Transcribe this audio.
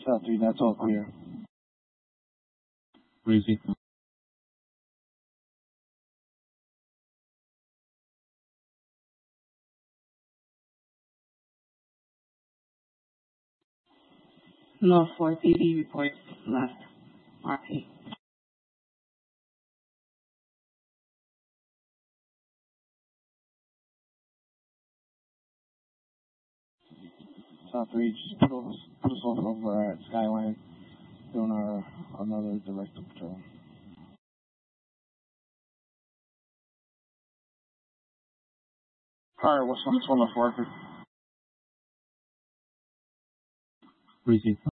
South 3, that's all clear. Breezy. Law 4 TV reports last RP. South 3, just put us over at Skyline, doing another director patrol. Alright, what's on the 4th? Breezy.